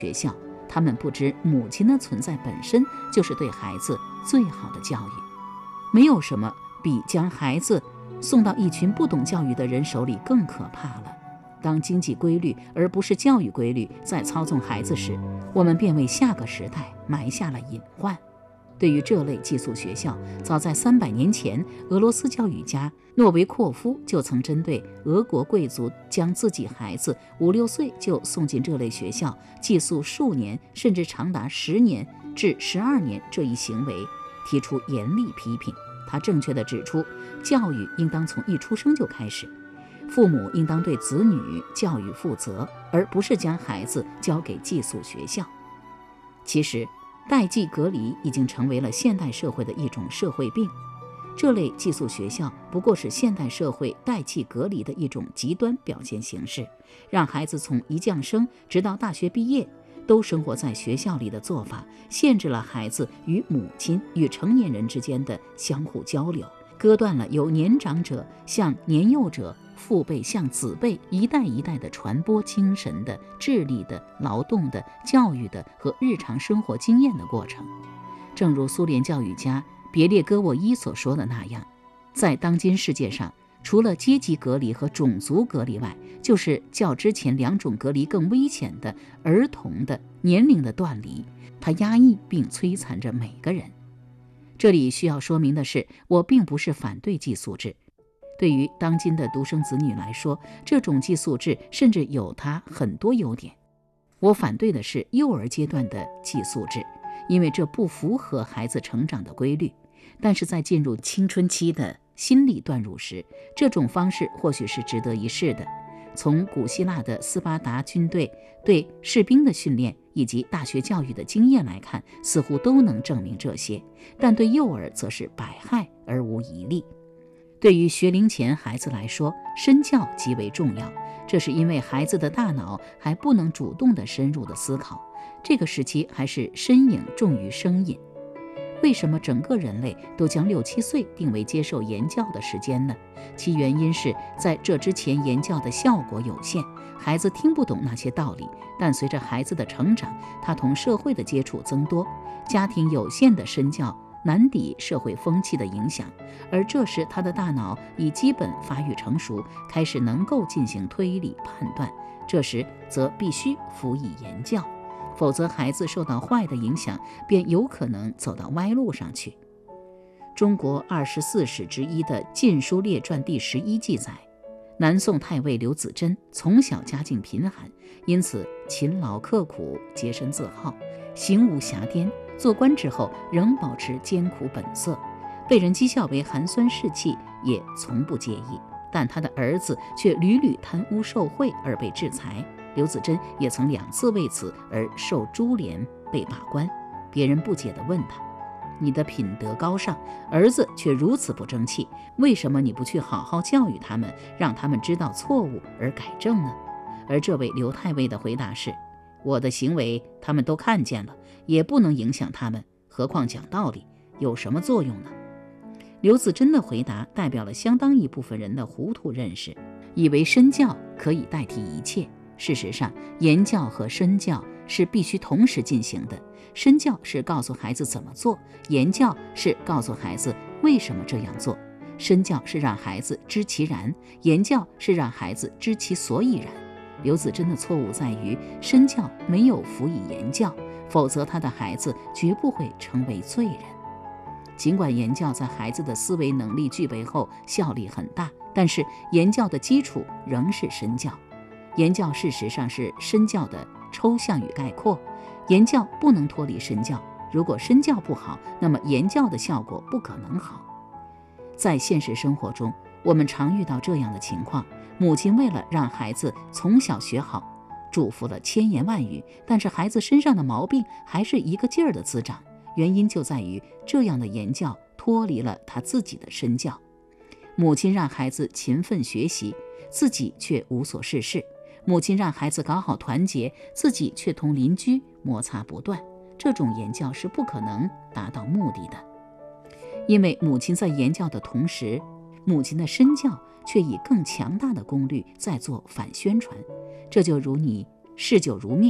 学校，他们不知母亲的存在本身就是对孩子最好的教育。没有什么比将孩子送到一群不懂教育的人手里更可怕了。当经济规律而不是教育规律在操纵孩子时，我们便为下个时代埋下了隐患。对于这类寄宿学校，早在300年前，俄罗斯教育家诺维霍夫就曾针对俄国贵族将自己孩子5、6岁就送进这类学校寄宿数年，甚至长达10年至12年这一行为提出严厉批评。他正确地指出，教育应当从一出生就开始，父母应当对子女教育负责，而不是将孩子交给寄宿学校。其实，代际隔离已经成为了现代社会的一种社会病。这类寄宿学校不过是现代社会代际隔离的一种极端表现形式，让孩子从一降生直到大学毕业都生活在学校里的做法，限制了孩子与母亲与成年人之间的相互交流，割断了由年长者向年幼者、父辈向子辈一代一代的传播精神的、智力的、劳动的、教育的和日常生活经验的过程。正如苏联教育家别列戈沃伊所说的那样，在当今世界上，除了阶级隔离和种族隔离外，就是较之前2种隔离更危险的儿童的年龄的断离，它压抑并摧残着每个人。这里需要说明的是，我并不是反对寄宿制。对于当今的独生子女来说，这种寄宿制甚至有它很多优点。我反对的是幼儿阶段的寄宿制，因为这不符合孩子成长的规律。但是在进入青春期的心理断入时，这种方式或许是值得一试的。从古希腊的斯巴达军队对士兵的训练以及大学教育的经验来看，似乎都能证明这些，但对幼儿则是百害而无一利。对于学龄前孩子来说，身教极为重要，这是因为孩子的大脑还不能主动地深入的思考，这个时期还是身影重于声音。为什么整个人类都将6、7岁定为接受言教的时间呢？其原因是在这之前言教的效果有限，孩子听不懂那些道理，但随着孩子的成长，他同社会的接触增多，家庭有限的身教难抵社会风气的影响，而这时他的大脑已基本发育成熟，开始能够进行推理判断，这时则必须辅以言教，否则孩子受到坏的影响，便有可能走到歪路上去。中国24史之一的《晋书列传》第11记载，南宋太尉刘子珍从小家境贫寒，因此勤劳刻苦，洁身自好，行无瑕颠，做官之后仍保持艰苦本色，被人讥笑为寒酸士气也从不介意。但他的儿子却屡屡贪污受贿而被制裁，刘子珍也曾2次为此而受株连被罢官。别人不解地问他，你的品德高尚，儿子却如此不争气，为什么你不去好好教育他们，让他们知道错误而改正呢？而这位刘太尉的回答是，我的行为他们都看见了，也不能影响他们，何况讲道理有什么作用呢？刘子珍的回答代表了相当一部分人的糊涂认识，以为身教可以代替一切。事实上，言教和身教是必须同时进行的。身教是告诉孩子怎么做，言教是告诉孩子为什么这样做。身教是让孩子知其然，言教是让孩子知其所以然。刘子珍的错误在于身教没有辅以言教，否则他的孩子绝不会成为罪人。尽管言教在孩子的思维能力具备后效力很大，但是言教的基础仍是身教。言教事实上是身教的抽象与概括，言教不能脱离身教，如果身教不好，那么言教的效果不可能好。在现实生活中，我们常遇到这样的情况，母亲为了让孩子从小学好，嘱咐了千言万语，但是孩子身上的毛病还是一个劲儿的滋长，原因就在于这样的言教脱离了他自己的身教。母亲让孩子勤奋学习，自己却无所事事；母亲让孩子搞好团结，自己却同邻居摩擦不断。这种言教是不可能达到目的的，因为母亲在言教的同时，母亲的身教却以更强大的功率在做反宣传。这就如你嗜酒如命，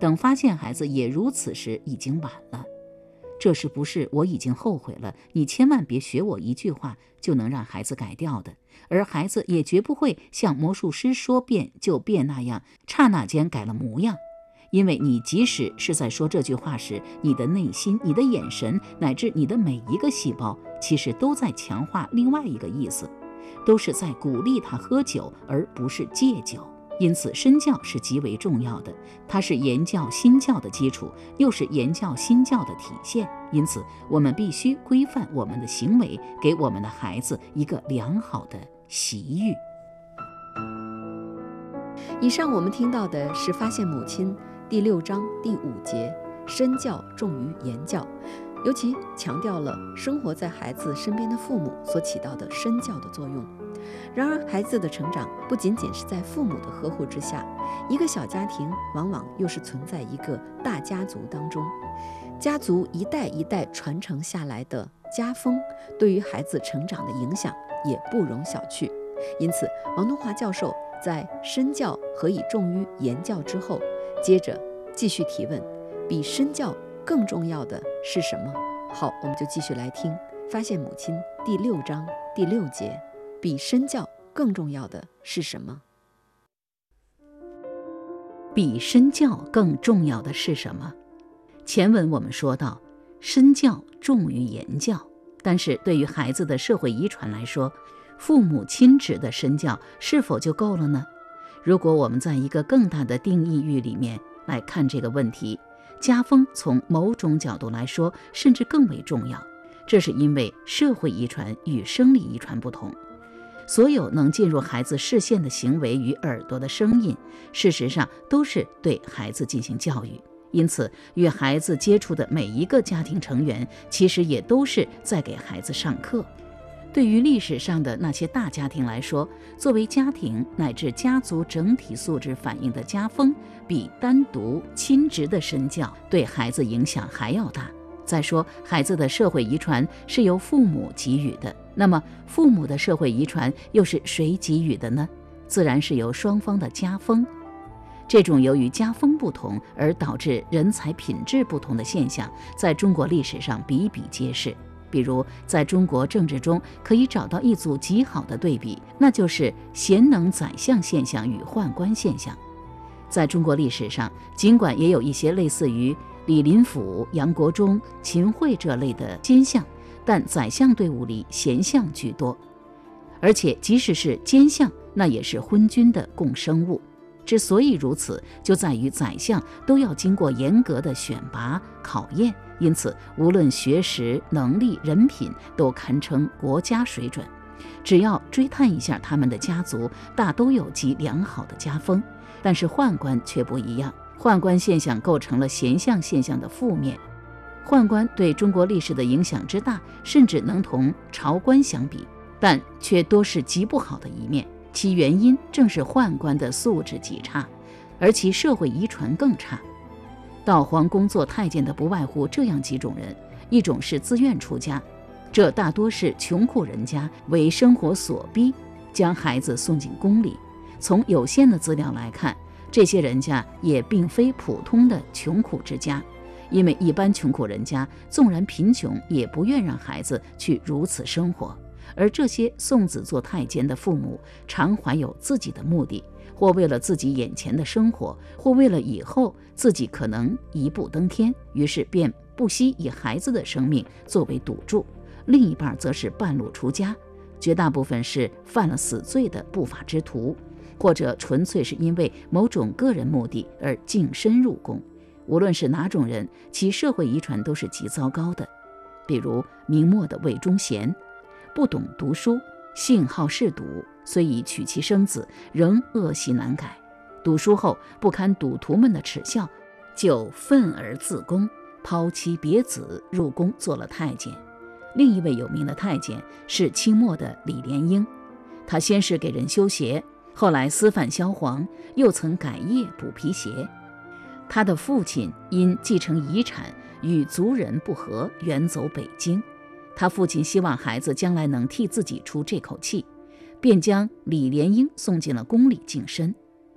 等发现孩子也如此时，已经晚了。这是不是我已经后悔了，你千万别学我一句话就能让孩子改掉的，而孩子也绝不会像魔术师说变就变那样，刹那间改了模样。因为你即使是在说这句话时，你的内心、你的眼神乃至你的每一个细胞，其实都在强化另外一个意思，都是在鼓励他喝酒，而不是戒酒。因此身教是极为重要的，它是言教心教的基础，又是言教心教的体现。因此我们必须规范我们的行为，给我们的孩子一个良好的习育。 以上我们听到的是发现母亲第6章第5节，身教重于言教，尤其强调了生活在孩子身边的父母所起到的身教的作用。然而孩子的成长不仅仅是在父母的呵护之下，一个小家庭往往又是存在一个大家族当中，家族一代一代传承下来的家风对于孩子成长的影响也不容小觑。因此王东华教授在身教何以重于言教之后，接着继续提问，比身教更重要的是什么？好，我们就继续来听发现母亲第6章第6节，比身教更重要的是什么？ 比身教更重要的是什么？前文我们说到，身教重于言教，但是对于孩子的社会遗传来说，父母亲职的身教是否就够了呢？如果我们在一个更大的定义域里面来看这个问题，家风从某种角度来说甚至更为重要。这是因为社会遗传与生理遗传不同，所有能进入孩子视线的行为与耳朵的声音，事实上都是对孩子进行教育。因此与孩子接触的每一个家庭成员，其实也都是在给孩子上课。对于历史上的那些大家庭来说，作为家庭乃至家族整体素质反映的家风，比单独亲职的身教对孩子影响还要大。再说，孩子的社会遗传是由父母给予的，那么父母的社会遗传又是谁给予的呢？自然是由双方的家风。这种由于家风不同而导致人才品质不同的现象，在中国历史上比比皆是。比如在中国政治中可以找到一组极好的对比，那就是贤能宰相现象与宦官现象。在中国历史上，尽管也有一些类似于李林甫、杨国忠、秦桧这类的奸相，但宰相队伍里贤相居多，而且即使是奸相，那也是昏君的共生物。之所以如此，就在于宰相都要经过严格的选拔考验，因此无论学识、能力、人品都堪称国家水准。只要追探一下他们的家族，大都有极良好的家风。但是宦官却不一样，宦官现象构成了贤相现象的负面。宦官对中国历史的影响之大，甚至能同朝官相比，但却多是极不好的一面。其原因正是宦官的素质极差，而其社会遗传更差。到皇宫做太监的不外乎这样几种人：一种是自愿出家，这大多是穷苦人家为生活所逼，将孩子送进宫里。从有限的资料来看，这些人家也并非普通的穷苦之家，因为一般穷苦人家纵然贫穷，也不愿让孩子去如此生活。而这些送子做太监的父母，常怀有自己的目的，或为了自己眼前的生活，或为了以后自己可能一步登天，于是便不惜以孩子的生命作为赌注。另一半则是半路出家，绝大部分是犯了死罪的不法之徒，或者纯粹是因为某种个人目的而净身入宫。无论是哪种人，其社会遗传都是极糟糕的。比如明末的魏忠贤，不懂读书，性好嗜赌，虽已娶妻生子，仍恶习难改。读书后不堪赌徒们的耻笑，就愤而自宫，抛妻别子，入宫做了太监。另一位有名的太监是清末的李莲英，他先是给人修鞋，后来私贩萧黄，又曾改业补皮鞋。他的父亲因继承遗产与族人不和，远走北京。他父亲希望孩子将来能替自己出这口气，便将李莲英送进了宫里净身。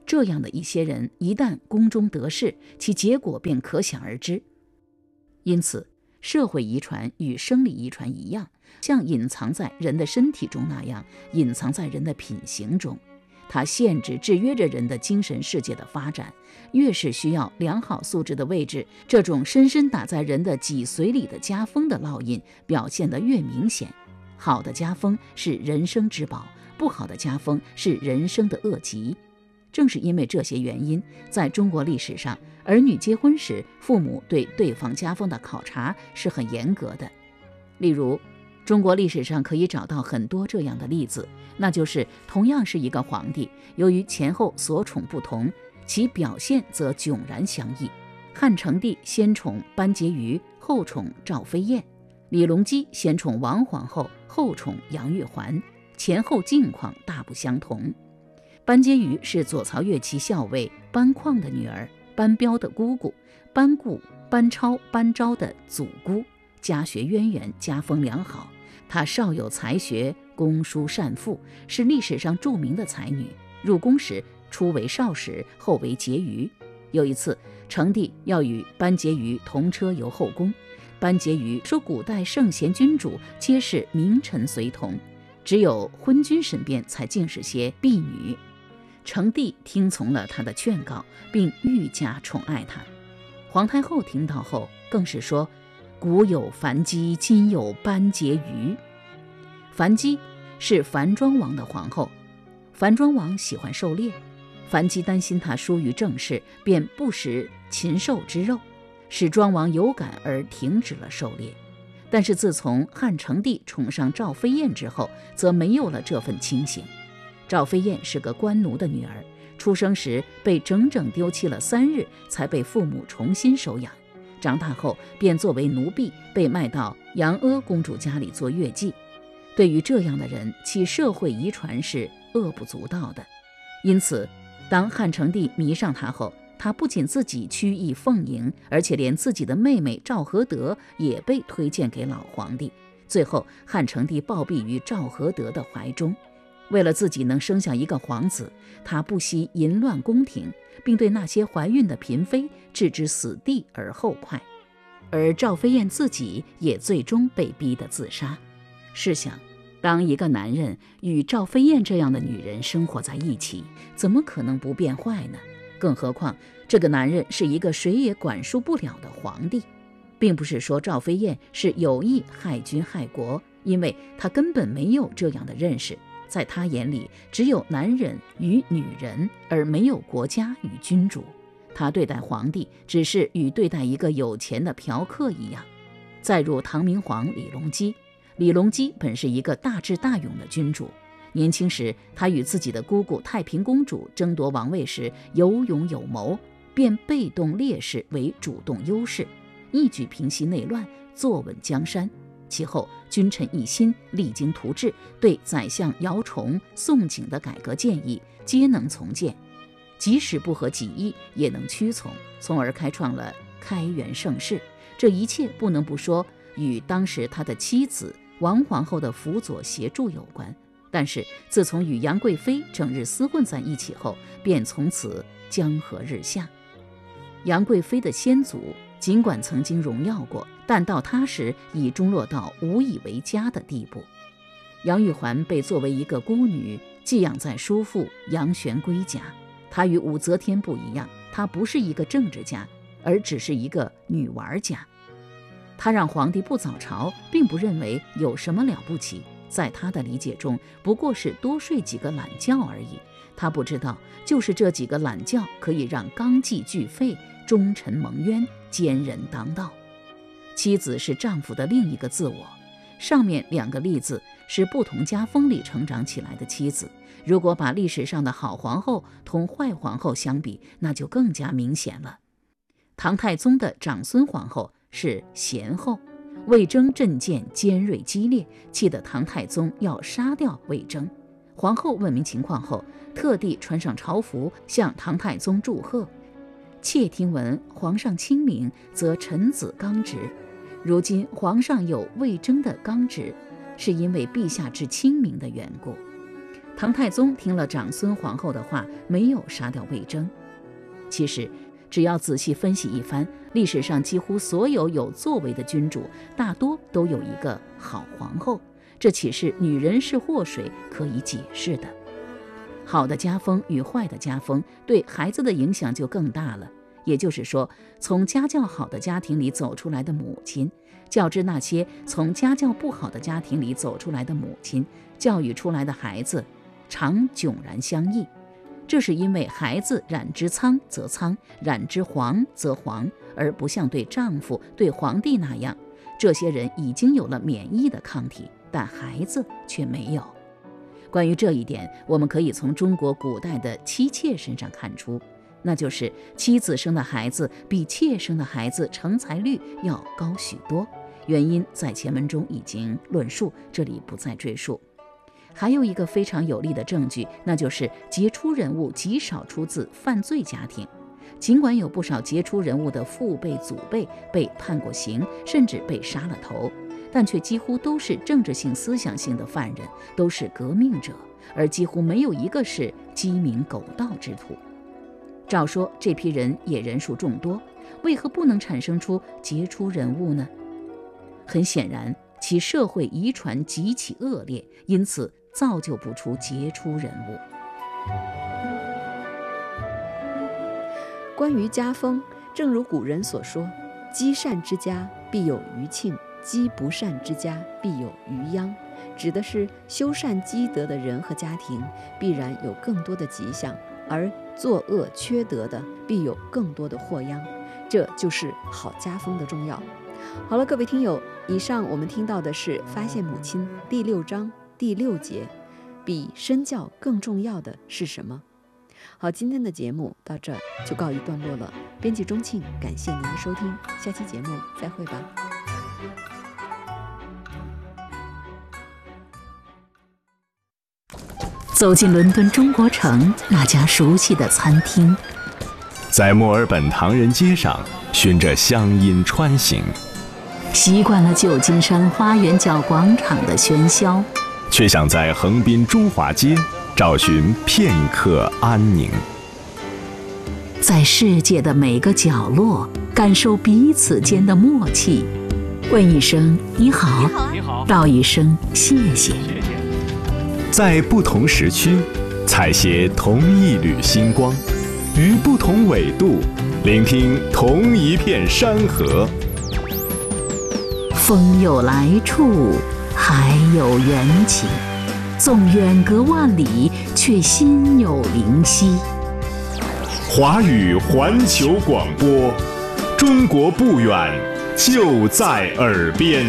这样的一些人一旦宫中得势，其结果便可想而知。因此，社会遗传与生理遗传一样，像隐藏在人的身体中那样，隐藏在人的品行中。它限制制约着人的精神世界的发展，越是需要良好素质的位置，这种深深打在人的脊髓里的家风的烙印表现得越明显。好的家风是人生之宝，不好的家风是人生的恶疾。正是因为这些原因，在中国历史上，儿女结婚时，父母对对方家风的考察是很严格的。例如，中国历史上可以找到很多这样的例子，那就是同样是一个皇帝，由于前后所宠不同，其表现则迥然相异。汉成帝先宠班婕妤，后宠赵飞燕；李隆基先宠王皇后，后宠杨玉环，前后境况大不相同。班婕妤是左曹钺骑校尉班旷的女儿，班彪的姑姑，班固、班超、班昭的祖姑，家学渊源，家风良好。她少有才学，工书善赋，是历史上著名的才女。入宫时初为少使，后为婕妤。有一次，成帝要与班婕妤同车游后宫，班婕妤说古代圣贤君主皆是名臣随同，只有昏君身边才尽是些婢女。成帝听从了她的劝告，并愈加宠爱她。皇太后听到后更是说，古有樊姬，今有班婕妤。樊姬是樊庄王的皇后，樊庄王喜欢狩猎，樊姬担心他疏于政事，便不食禽兽之肉，使庄王有感而停止了狩猎。但是自从汉成帝宠上赵飞燕之后，则没有了这份清醒。赵飞燕是个官奴的女儿，出生时被整整丢弃了3日，才被父母重新收养。长大后便作为奴婢被卖到杨阿公主家里做乐妓。对于这样的人，其社会遗传是恶不足道的。因此，当汉成帝迷上她后，他不仅自己曲意奉迎，而且连自己的妹妹赵合德也被推荐给老皇帝。最后，汉成帝暴毙于赵合德的怀中。为了自己能生下一个皇子，他不惜淫乱宫廷，并对那些怀孕的嫔妃置之死地而后快。而赵飞燕自己也最终被逼得自杀。试想，当一个男人与赵飞燕这样的女人生活在一起，怎么可能不变坏呢？更何况这个男人是一个谁也管束不了的皇帝。并不是说赵飞燕是有意害君害国，因为他根本没有这样的认识。在他眼里，只有男人与女人，而没有国家与君主。他对待皇帝只是与对待一个有钱的嫖客一样。再如唐明皇李隆基，李隆基本是一个大智大勇的君主。年轻时，他与自己的姑姑太平公主争夺王位时有勇有谋，便被动劣势为主动优势，一举平息内乱，坐稳江山。其后君臣一心，励精图治，对宰相姚崇、宋璟的改革建议皆能从谏，即使不合己意也能屈从，从而开创了开元盛世。这一切不能不说与当时他的妻子王皇后的辅佐协助有关。但是自从与杨贵妃整日厮混在一起后，便从此江河日下。杨贵妃的先祖尽管曾经荣耀过，但到他时已中落到无以为家的地步。杨玉环被作为一个孤女寄养在叔父杨玄圭家。她与武则天不一样，她不是一个政治家，而只是一个女玩家。她让皇帝不早朝，并不认为有什么了不起，在她的理解中，不过是多睡几个懒觉而已。她不知道，就是这几个懒觉可以让纲纪俱废，忠臣蒙冤，奸人当道。妻子是丈夫的另一个自我。上面2个例子是不同家风里成长起来的妻子，如果把历史上的好皇后同坏皇后相比，那就更加明显了。唐太宗的长孙皇后是贤后，魏征政见尖锐激烈，气得唐太宗要杀掉魏征。皇后问明情况后，特地穿上朝服向唐太宗祝贺。妾听闻皇上清明，则臣子刚直。如今皇上有魏征的刚直，是因为陛下之清明的缘故。 唐太宗听了长孙皇后的话，没有杀掉魏征。其实只要仔细分析一番，历史上几乎所有有作为的君主，大多都有一个好皇后，这岂是女人是祸水可以解释的？好的家风与坏的家风对孩子的影响就更大了。也就是说，从家教好的家庭里走出来的母亲，较之那些从家教不好的家庭里走出来的母亲，教育出来的孩子常迥然相异。这是因为孩子染之苍则苍，染之黄则黄，而不像对丈夫、对皇帝那样，这些人已经有了免疫的抗体，但孩子却没有。关于这一点，我们可以从中国古代的妻妾身上看出，那就是妻子生的孩子比妾生的孩子成才率要高许多。原因在前文中已经论述，这里不再赘述。还有一个非常有力的证据，那就是杰出人物极少出自犯罪家庭。尽管有不少杰出人物的父辈祖辈被判过刑，甚至被杀了头，但却几乎都是政治性思想性的犯人，都是革命者，而几乎没有一个是鸡鸣狗盗之徒。照说这批人也人数众多，为何不能产生出杰出人物呢？很显然，其社会遗传极其恶劣，因此造就不出杰出人物。 关于家风，正如古人所说，积善之家必有余庆，积不善之家必有余殃，指的是修善积德的人和家庭必然有更多的吉祥，而作恶缺德的必有更多的祸殃。这就是好家风的重要。好了，各位听友，以上我们听到的是《发现母亲》第6章第6节，比身教更重要的是什么？好，今天的节目到这儿就告一段落了。编辑钟庆，感谢您的收听，下期节目再会吧。 走进伦敦中国城那家熟悉的餐厅， 在墨尔本唐人街上循着乡音穿行， 习惯了旧金山花园角广场的喧嚣， 却想在横滨中华街找寻片刻安宁。 在世界的每个角落感受彼此间的默契，问一声你好，道一声谢谢。 在不同时区采撷同一缕星光，于不同纬度聆听同一片山河。 风有来处，海有缘起，纵远隔万里，却心有灵犀。 华语环球广播，中国不远，就在耳边。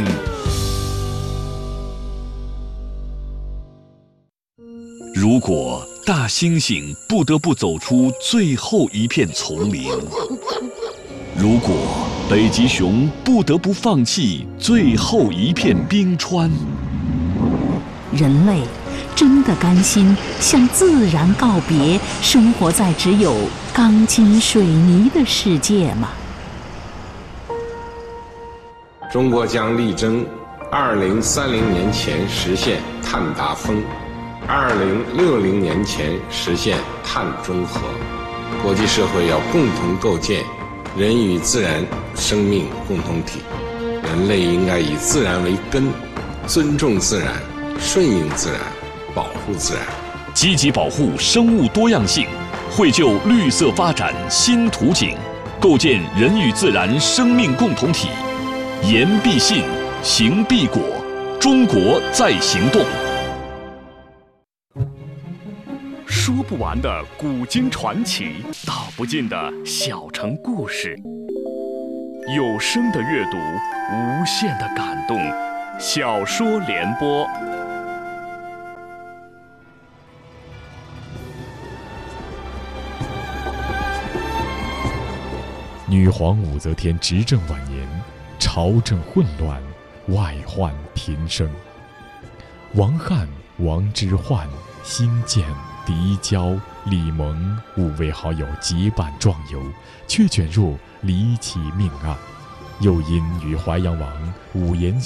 如果大猩猩不得不走出最后一片丛林，如果北极熊不得不放弃最后一片冰川， 人类真的甘心向自然告别，生活在只有钢筋水泥的世界吗？ 中国将力争2030年前实现碳达峰，2060年前实现碳中和。国际社会要共同构建人与自然生命共同体，人类应该以自然为根，尊重自然，顺应自然，保护自然， 积极保护生物多样性，绘就绿色发展新图景，构建人与自然生命共同体。言必信，行必果，中国在行动。说不完的古今传奇，道不尽的小城故事，有声的阅读，无限的感动。小说联播。 女皇武则天执政晚年，朝政混乱，外患频生。王翰、王之涣、辛渐、狄娇、李蒙5位好友结伴壮游，却卷入离奇命案，又因与淮阳王武延